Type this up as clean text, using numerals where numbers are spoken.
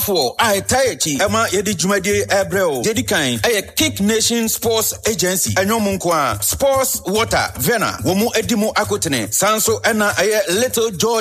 for I Taichi, Emma Yedi Jumadi Ebreo, Dedicain, a Kick Nation Sports Agency, and Yomunkwa, Sports Water, Vena, Womu Edimo Akotene, Sanso, Anna, a Little George.